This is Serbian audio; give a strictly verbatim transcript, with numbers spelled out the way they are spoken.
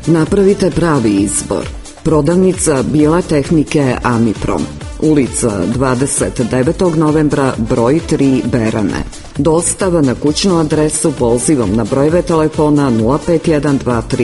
Napravite pravi izbor. Prodavnica Bijele tehnike Amiprom, ulica dvadeset devetog novembra, broj tri, Berane. Dostava na kućnu adresu pozivom na brojeve telefona nula pet jedan dva tri